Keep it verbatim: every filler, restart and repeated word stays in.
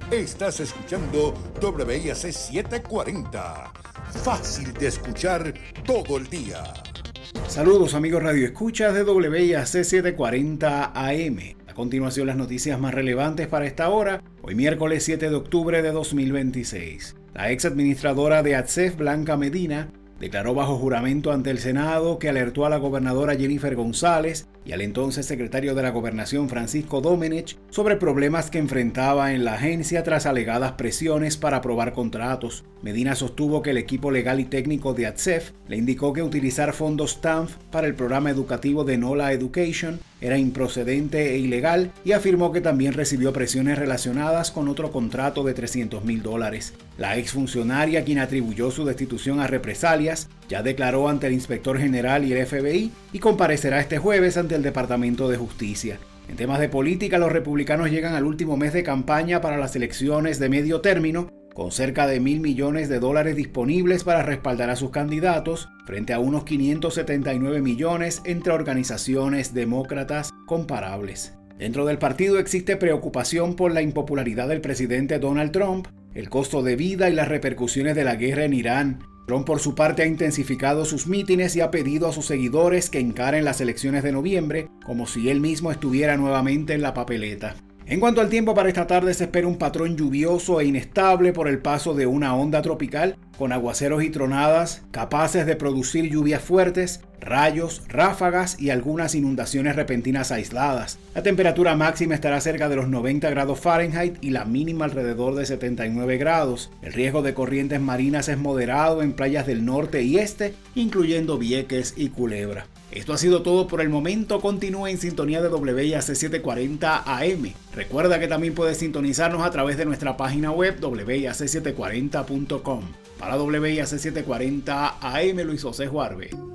Estás escuchando W I A C setecientos cuarenta. Fácil de escuchar todo el día. Saludos amigos Radio Escuchas de W I A C setecientos cuarenta A M. A continuación las noticias más relevantes para esta hora, hoy miércoles siete de octubre de dos mil veintiséis. La ex administradora de ATSEF, Blanca Medina, declaró bajo juramento ante el Senado que alertó a la gobernadora Jennifer González y al entonces secretario de la Gobernación Francisco Domenech sobre problemas que enfrentaba en la agencia tras alegadas presiones para aprobar contratos. Medina sostuvo que el equipo legal y técnico de ATSEF le indicó que utilizar fondos T A N F para el programa educativo de NOLA Education era improcedente e ilegal y afirmó que también recibió presiones relacionadas con otro contrato de trescientos mil dólares. La exfuncionaria, quien atribuyó su destitución a represalias, ya declaró ante el inspector general y el F B I y comparecerá este jueves ante el Departamento de Justicia. En temas de política, los republicanos llegan al último mes de campaña para las elecciones de medio término, con cerca de mil millones de dólares disponibles para respaldar a sus candidatos, frente a unos quinientos setenta y nueve millones entre organizaciones demócratas comparables. Dentro del partido existe preocupación por la impopularidad del presidente Donald Trump, el costo de vida y las repercusiones de la guerra en Irán. Trump, por su parte, ha intensificado sus mítines y ha pedido a sus seguidores que encaren las elecciones de noviembre como si él mismo estuviera nuevamente en la papeleta. En cuanto al tiempo, para esta tarde se espera un patrón lluvioso e inestable por el paso de una onda tropical, con aguaceros y tronadas capaces de producir lluvias fuertes, rayos, ráfagas y algunas inundaciones repentinas aisladas. La temperatura máxima estará cerca de los noventa grados Fahrenheit y la mínima alrededor de setenta y nueve grados. El riesgo de corrientes marinas es moderado en playas del norte y este, incluyendo Vieques y Culebra. Esto ha sido todo por el momento. Continúa en sintonía de W I A C setecientos cuarenta A M. Recuerda que también puedes sintonizarnos a través de nuestra página web w i a c setecientos cuarenta punto com. Para W I A C setecientos cuarenta A M, Luis José Juarbe.